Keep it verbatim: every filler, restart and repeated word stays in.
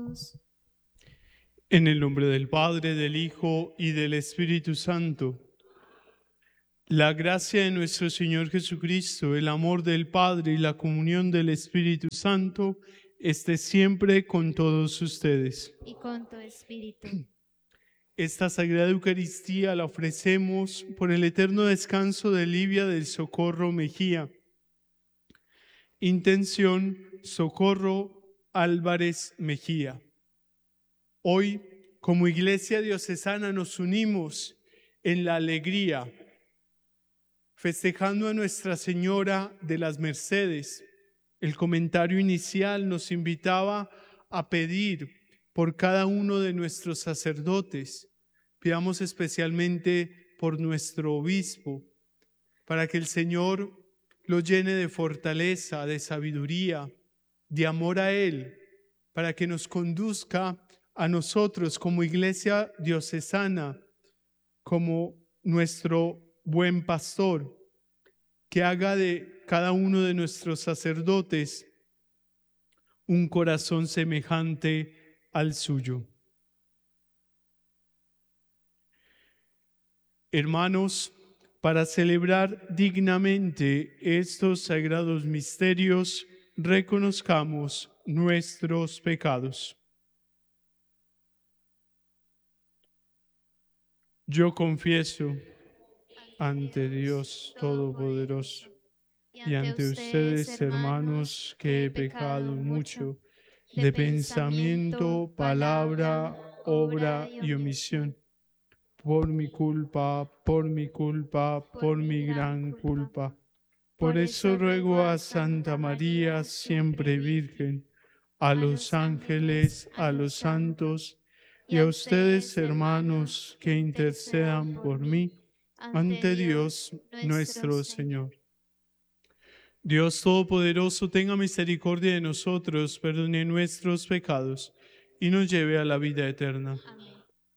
todos. En el nombre del Padre, del Hijo y del Espíritu Santo. La gracia de nuestro Señor Jesucristo, el amor del Padre y la comunión del Espíritu Santo esté siempre con todos ustedes. Y con tu espíritu. Esta Sagrada Eucaristía la ofrecemos por el eterno descanso de Livia del Socorro Mejía. Intención: Socorro Álvarez Mejía. Hoy, como Iglesia Diocesana, nos unimos en la alegría, festejando a Nuestra Señora de las Mercedes. El comentario inicial nos invitaba a pedir por cada uno de nuestros sacerdotes. Pidamos especialmente por nuestro obispo, para que el Señor lo llene de fortaleza, de sabiduría, de amor a Él, para que nos conduzca a nosotros como Iglesia Diocesana, como nuestro buen pastor, que haga de cada uno de nuestros sacerdotes un corazón semejante al suyo. Hermanos, para celebrar dignamente estos sagrados misterios, reconozcamos nuestros pecados. Yo confieso ante Dios Todopoderoso y ante ustedes, hermanos, que he pecado mucho de pensamiento, palabra, obra y omisión. Por mi culpa, por mi culpa, por mi gran culpa. Por eso ruego a Santa María, siempre Virgen, a los ángeles, a los santos y a ustedes, hermanos, que intercedan por mí ante Dios nuestro Señor. Dios Todopoderoso, tenga misericordia de nosotros, perdone nuestros pecados y nos lleve a la vida eterna. Amén.